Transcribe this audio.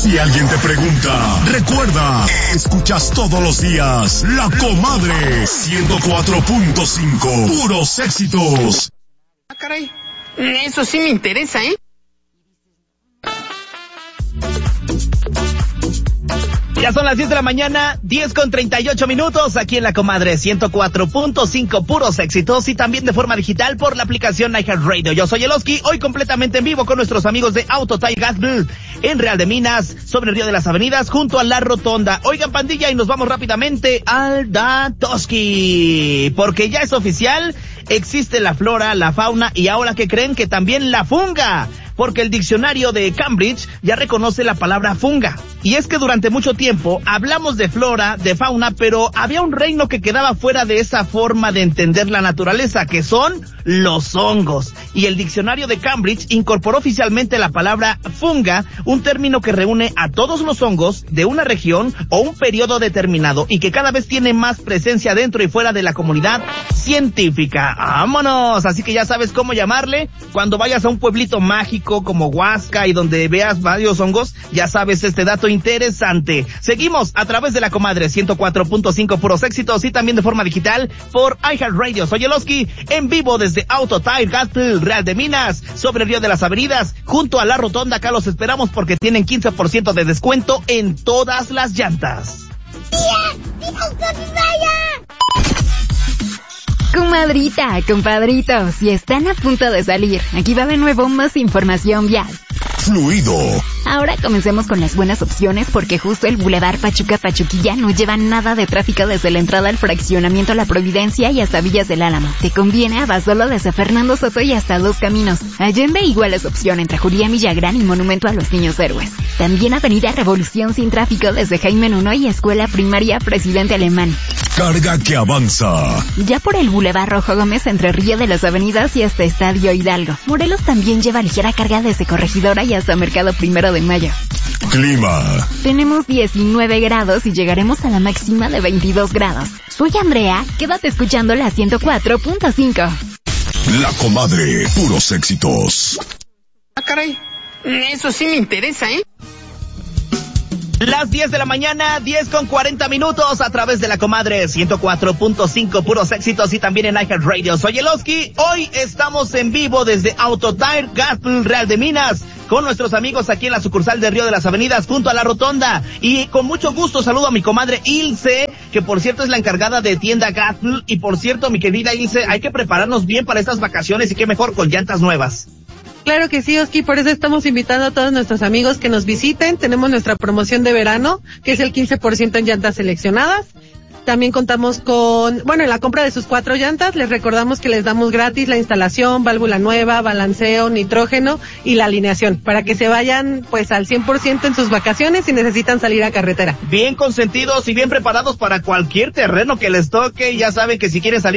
Si alguien te pregunta, recuerda, escuchas todos los días La Comadre 104.5, puros éxitos. Ah, caray, eso sí me interesa, ¿eh? Ya son las 10 de la mañana, 10:38 aquí en La Comadre 104.5, puros éxitos, y también de forma digital por la aplicación iHeartRadio. Yo soy Eloski, hoy completamente en vivo con nuestros amigos de Autotire Gasbull en Real de Minas, sobre el Río de las Avenidas, junto a la Rotonda. Oigan, pandilla, y nos vamos rápidamente al Datoski, porque ya es oficial, existe la flora, la fauna y ahora que creen que también la funga, porque el diccionario de Cambridge ya reconoce la palabra funga. Y es que durante mucho tiempo hablamos de flora, de fauna, pero había un reino que quedaba fuera de esa forma de entender la naturaleza, que son los hongos. Y el diccionario de Cambridge incorporó oficialmente la palabra funga, un término que reúne a todos los hongos de una región o un periodo determinado y que cada vez tiene más presencia dentro y fuera de la comunidad científica. ¡Vámonos! Así que ya sabes cómo llamarle. Cuando vayas a un pueblito mágico como Huasca y donde veas varios hongos, ya sabes este dato interesante. Seguimos a través de La Comadre 104.5, puros éxitos, y también de forma digital por iHeartRadio. Soy Eloski, en vivo desde Autotire Gasbull, Real de Minas, sobre el Río de las Avenidas, junto a la Rotonda. Acá los esperamos porque tienen 15% de descuento en todas las llantas. Comadrita, compadrito, si están a punto de salir, aquí va de nuevo más información vial. Fluido. Ahora comencemos con las buenas opciones, porque justo el Boulevard Pachuca-Pachuquilla no lleva nada de tráfico desde la entrada al fraccionamiento La Providencia y hasta Villas del Álamo. Te conviene a Basolo desde Fernando Soto y hasta Dos Caminos. Allende igual es opción entre Julián Villagrán y Monumento a los Niños Héroes. También Avenida Revolución sin tráfico desde Jaime Nuno y Escuela Primaria Presidente Alemán. Carga que avanza. Ya por el Boulevard Rojo Gómez entre Río de las Avenidas y hasta Estadio Hidalgo. Morelos también lleva ligera carga desde Corregidora y hasta Mercado 1 de Mayo. Clima. Tenemos 19 grados y llegaremos a la máxima de 22 grados. Soy Andrea, quédate escuchando la 104.5. La Comadre, puros éxitos. Ah, caray, eso sí me interesa, ¿eh? Las 10 de la mañana, 10:40 a través de La Comadre 104.5, puros éxitos, y también en iHeartRadio. Soy Eloski, hoy estamos en vivo desde Autotire Gasbull, Real de Minas, con nuestros amigos aquí en la sucursal de Río de las Avenidas, junto a la Rotonda. Y con mucho gusto saludo a mi comadre Ilse, que por cierto es la encargada de tienda Gasbull. Y por cierto, mi querida Ilse, hay que prepararnos bien para estas vacaciones, y qué mejor con llantas nuevas. Claro que sí, Oski, por eso estamos invitando a todos nuestros amigos que nos visiten. Tenemos nuestra promoción de verano, que es el 15% en llantas seleccionadas. También contamos con, en la compra de sus 4 llantas, les recordamos que les damos gratis la instalación, válvula nueva, balanceo, nitrógeno y la alineación, para que se vayan pues al 100% en sus vacaciones si necesitan salir a carretera. Bien consentidos y bien preparados para cualquier terreno que les toque. Ya saben que si quieren salir